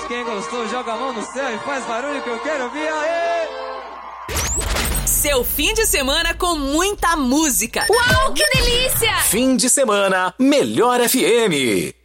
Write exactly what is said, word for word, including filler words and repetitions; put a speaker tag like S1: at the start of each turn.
S1: Quem gostou, joga a mão no céu e faz barulho que eu quero ouvir. Aê!
S2: Seu fim de semana com muita música.
S3: Uau, que delícia!
S4: Fim de semana, Melhor F M.